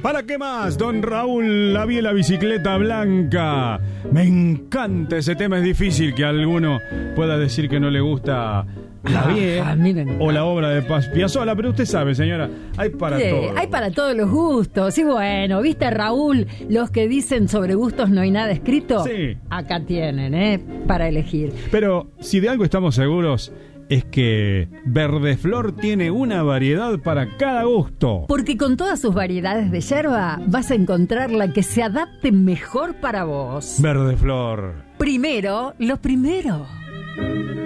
¿Para qué más? Don Raúl, la vi la bicicleta blanca. Me encanta ese tema, es difícil que alguno pueda decir que no le gusta la vie o la obra de Paz Piazzolla, pero usted sabe, señora, hay para todo. Hay para todos los gustos. Y bueno, ¿viste, Raúl? Los que dicen sobre gustos no hay nada escrito. Sí. Acá tienen, para elegir. Pero si de algo estamos seguros es que Verdeflor tiene una variedad para cada gusto. Porque con todas sus variedades de yerba vas a encontrar la que se adapte mejor para vos. Verdeflor. Primero, lo primero.